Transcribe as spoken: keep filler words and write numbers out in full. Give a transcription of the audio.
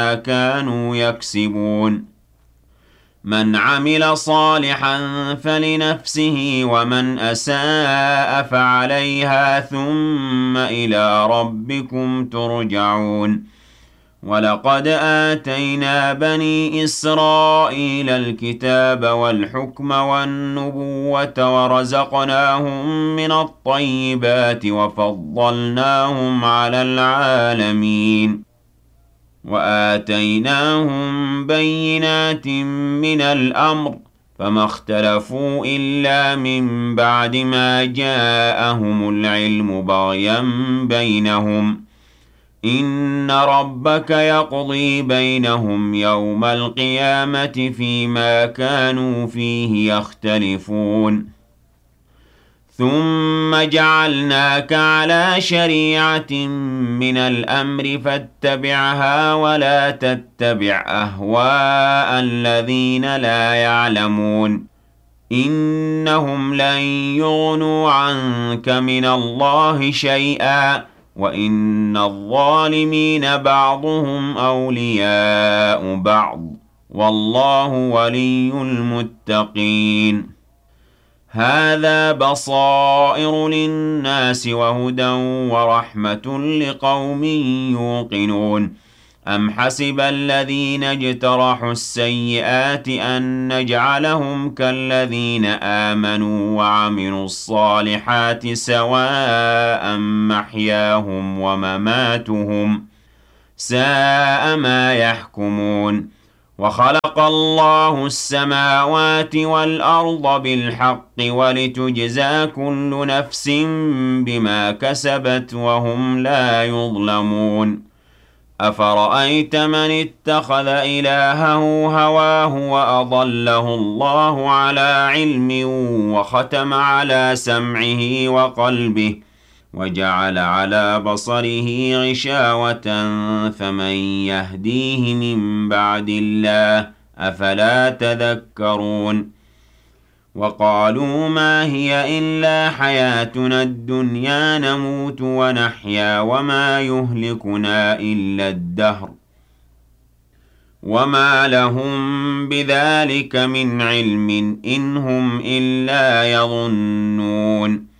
كانوا يكسبون من عمل صالحا فلنفسه ومن أساء فعليها ثم إلى ربكم ترجعون ولقد آتينا بني إسرائيل الكتاب والحكم والنبوة ورزقناهم من الطيبات وفضلناهم على العالمين وآتيناهم بينات من الأمر فما اختلفوا إلا من بعد ما جاءهم العلم بغيا بينهم إن ربك يقضي بينهم يوم القيامة فيما كانوا فيه يختلفون ثم جعلناك على شريعة من الأمر فاتبعها ولا تتبع أهواء الذين لا يعلمون إنهم لن يغنوا عنك من الله شيئا وإن الظالمين بعضهم أولياء بعض والله ولي المتقين هذا بصائر للناس وهدى ورحمة لقوم يوقنون أم حسب الذين اجترحوا السيئات أن نجعلهم كالذين آمنوا وعملوا الصالحات سواء محياهم ومماتهم ساء ما يحكمون وخلق الله السماوات والأرض بالحق ولتجزى كل نفس بما كسبت وهم لا يظلمون أفرأيت من اتخذ إلهه هواه وأضله الله على علم وختم على سمعه وقلبه وجعل على بصره غشاوة فمن يهديه من بعد الله أفلا تذكرون وقالوا ما هي إلا حياتنا الدنيا نموت ونحيا وما يهلكنا إلا الدهر وما لهم بذلك من علم إن هم إلا يظنون